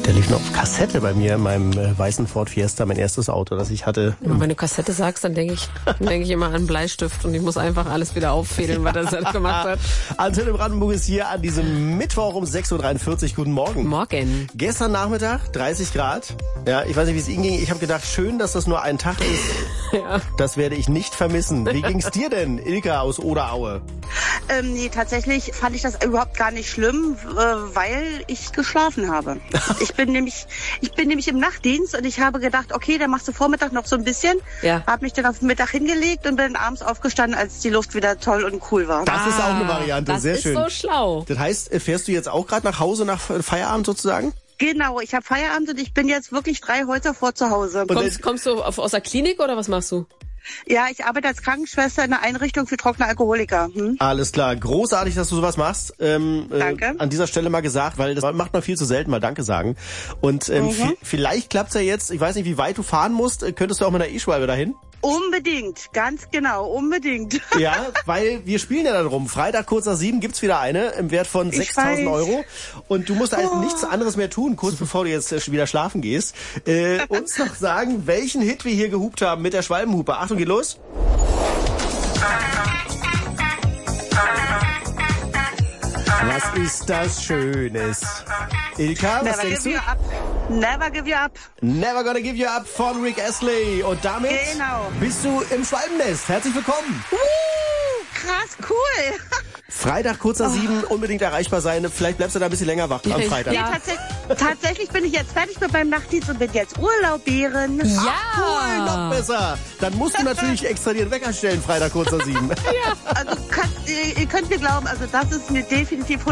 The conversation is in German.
Der lief noch auf Kassette bei mir in meinem weißen Ford Fiesta, mein erstes Auto, das ich hatte. Wenn du Kassette sagst, dann denke ich immer an Bleistift und ich muss einfach alles wieder auffädeln, was er selbst gemacht hat. Antenne Brandenburg ist hier an diesem Mittwoch um 6.43 Uhr. Guten Morgen. Morgen. Gestern Nachmittag, 30 Grad. Ja, ich weiß nicht, wie es Ihnen ging. Ich habe gedacht, schön, dass das nur ein Tag ist. Ja. Das werde ich nicht vermissen. Wie ging's dir denn, Ilka aus Oderaue? Nee, tatsächlich fand ich das überhaupt gar nicht schlimm, weil ich geschlafen habe. Ich bin nämlich im Nachtdienst und ich habe gedacht, okay, dann machst du Vormittag noch so ein bisschen. Ja. Habe mich dann auf den Mittag hingelegt und bin abends aufgestanden, als die Luft wieder toll und cool war. Das ist auch eine Variante, sehr schön. Das ist so schlau. Das heißt, fährst du jetzt auch gerade nach Hause nach Feierabend sozusagen? Genau, ich habe Feierabend und ich bin jetzt wirklich 3 Häuser vor zu Hause. Kommst du aus der Klinik oder was machst du? Ja, ich arbeite als Krankenschwester in einer Einrichtung für trockene Alkoholiker. Alles klar, großartig, dass du sowas machst. Danke. An dieser Stelle mal gesagt, weil das macht man viel zu selten, mal Danke sagen. Und vielleicht klappt's ja jetzt, ich weiß nicht, wie weit du fahren musst, könntest du auch mit einer E-Schwalbe dahin? Unbedingt, ganz genau, unbedingt. Ja, weil wir spielen ja dann rum. Freitag kurz nach 7 gibt's wieder eine im Wert von 6.000 Euro. Und du musst halt nichts anderes mehr tun, kurz bevor du jetzt wieder schlafen gehst. Uns noch sagen, welchen Hit wir hier gehupt haben mit der Schwalbenhupe. Achtung, geht los. Was ist das Schönes? Ilka, was denkst du? Never give you up. Never gonna give you up von Rick Astley. Und damit bist du im Schwalbennest. Herzlich willkommen. Krass, cool. Freitag, kurz nach 7, unbedingt erreichbar sein. Vielleicht bleibst du da ein bisschen länger wach am Freitag. Ja. Nee, tatsächlich bin ich jetzt fertig mit meinem Nachtdienst und bin jetzt Urlauberin. Ja. Ach, cool, noch besser. Dann musst du natürlich extra dir einen Wecker stellen, Freitag, kurz nach 7. Ja. Also ihr könnt mir glauben, also das ist mir definitiv